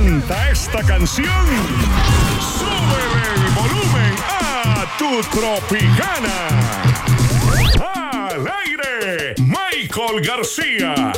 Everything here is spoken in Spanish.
canta esta canción. Súbele el volumen a tu Tropicana. Al aire, Michael García.